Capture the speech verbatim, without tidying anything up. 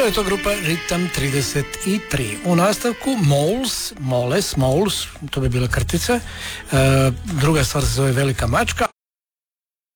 je to grupa Ritam trideset tri. U nastavku Moles, Moles, Moles, to bi bila krtica. E, druga stvar se zove Velika mačka,